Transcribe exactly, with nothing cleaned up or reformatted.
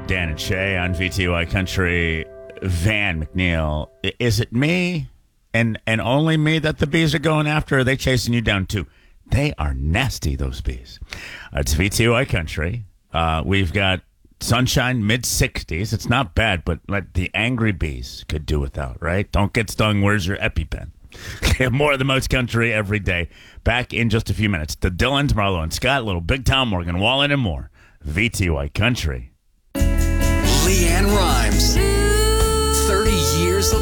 Dan and Shay on V T Y Country. Van McNeil, I- is it me and and only me that the bees are going after? Or are they chasing you down too? They are nasty, those bees. Uh, it's V T Y Country. Uh, we've got sunshine, mid sixties. It's not bad, but like the angry bees could do without, right? Don't get stung. Where's your EpiPen? More of the most country every day. Back in just a few minutes. The Dylans, Marlo and Scott, little Big Tom Morgan, Wallen and more. V T Y Country. LeAnn Rimes. thirty years